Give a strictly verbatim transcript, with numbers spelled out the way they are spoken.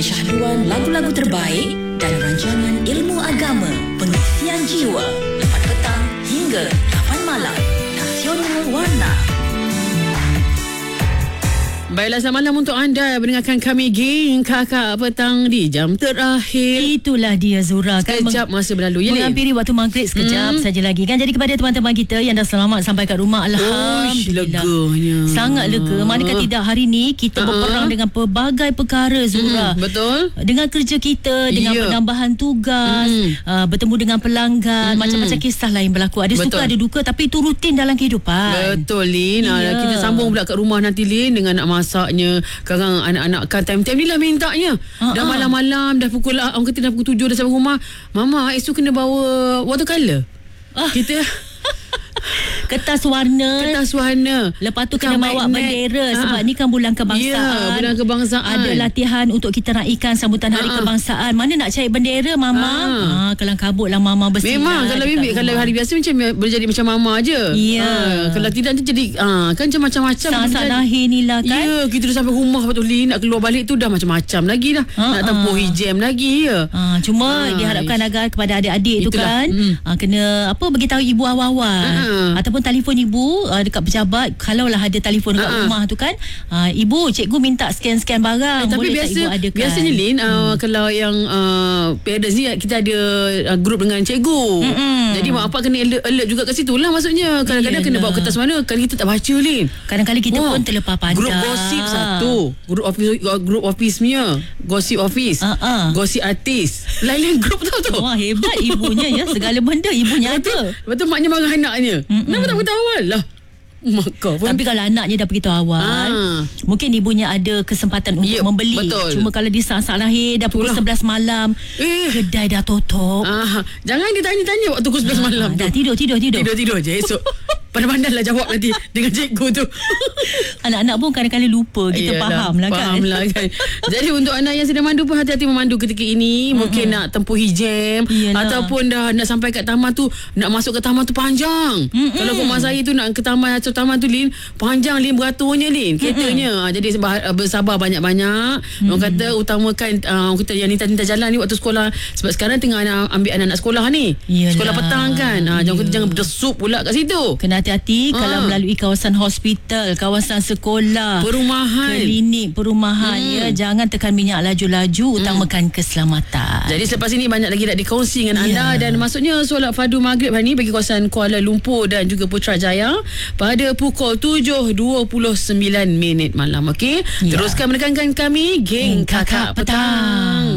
syahduan lagu-lagu terbaik dan rancangan ilmu agama, pengisian jiwa, lapan petang hingga lapan malam. Nasional Warna. Baiklah, selamat malam untuk anda mendengarkan kami geng Kakak Petang di jam terakhir. Itulah dia Zura kan. Sekejap masa berlalu ya, menghampiri waktu maghrib sekejap hmm. saja lagi kan. Jadi kepada teman-teman kita yang dah selamat sampai kat rumah, alhamdulillah. Oh, leganya. Sangat lega. Manakah tidak hari ni kita uh-huh. berperang dengan pelbagai perkara Zura. Hmm, betul. Dengan kerja kita, dengan yeah. penambahan tugas, hmm. uh, bertemu dengan pelanggan, hmm. macam-macam kisah lain berlaku. Ada betul. Suka ada duka, tapi itu rutin dalam kehidupan. Betul Lin. Yeah. Kita sambung pula kat rumah nanti Lin dengan nak masaknya. Sekarang anak-anak kan time-time ni lah mintanya. Uh-huh. Dah malam-malam, dah pukul orang kata dah pukul tujuh dah sampai rumah. Mama, esok kena bawa watercolor. Uh. Kita kertas warna. Kertas warna. Lepas tu kena bawa bendera. Sebab ni kan bulan kebangsaan. Ya, bulan kebangsaan. Ada latihan untuk kita raikan sambutan hari uh-huh. kebangsaan. Mana nak cari bendera Mama? Uh-huh. Ha, kelang kabut lah Mama bersih. Memang kalau bibi kalau hari biasa macam boleh jadi macam Mama je. Ya. Uh, kalau tidak tu jadi uh, kan macam macam-macam. Saat-saat lahir ni lah kan. Ya, kita dah sampai rumah betul Lin. Nak keluar balik tu dah macam-macam lagi dah. Uh-huh. Nak tempuhi jam lagi ya. Uh, cuma uh, diharapkan agar kepada adik-adik tu kan mm. uh, kena apa beritahu ibu awal-awal. Uh-huh. Ataupun telefon ibu uh, dekat pejabat, kalaulah ada telefon dekat uh-huh. rumah tu kan, uh, ibu cikgu minta scan-scan barang. Eh, tapi boleh biasa, tak ibu adakan? Biasanya Lin uh, hmm. kalau yang uh, parents ni kita ada uh, grup dengan cikgu. Hmm. Jadi mak bapak kena alert, alert juga kat situ lah maksudnya. Kadang-kadang Iyalah. kena bawa kertas mana, kalau kita tak baca Lin. Kadang-kadang kita Wah. pun terlepas pandang. Grup gosip satu, grup office, grup office punya, gosip office, uh-uh. gosip artis, lain-lain grup tau tu. Wah, hebat ibunya ya, segala benda ibunya ada. Lepas tu maknya marah anaknya. Kenapa tak beritahu awal lah? Maka pun. Tapi kalau anaknya dah beritahu awal, ha. mungkin ibunya ada kesempatan untuk yep, membeli. Betul. Cuma kalau di saat-saat lahir dah pukul sebelas malam, eh. kedai dah tutup. Ah, jangan ditanya-tanya waktu pukul sebelas malam. Dah tidur, tidur, tidur. Tidur-tidur je esok. Pandai-pandai lah jawab nanti dengan cikgu tu. Anak-anak pun kadang-kadang lupa. Kita Yalah, faham lah kan. Faham lah kan. Jadi untuk anak yang sedang mandu pun hati-hati memandu ketika ini. Mm-hmm. Mungkin nak tempuhi jam. Yalah. Ataupun dah nak sampai kat taman tu. Nak masuk ke taman tu panjang. Mm-hmm. Kalau rumah saya tu nak ke taman atau taman tu Lin, panjang Lin, beraturnya Lin keretanya. Mm-hmm. Jadi bersabar banyak-banyak. Mm-hmm. Orang kata utamakan uh, orang kata yang ninta-ninta jalan ni waktu sekolah. Sebab sekarang tengah nak ambil anak-anak sekolah ni. Yalah. Sekolah petang kan. Ha, jangan kata jangan berdesup pula kat situ. Kena hati-hati ha. kalau melalui kawasan hospital, kawasan sekolah, perumahan, klinik, perumahan hmm. ya, jangan tekan minyak laju-laju, utamakan hmm. keselamatan. Jadi selepas ini banyak lagi nak dikongsi dengan anda ya. Dan maksudnya solat fardu maghrib hari ini bagi kawasan Kuala Lumpur dan juga Putrajaya pada pukul tujuh dua puluh sembilan minit malam. Okey, ya. Teruskan menekankan kami geng Kakak Petang.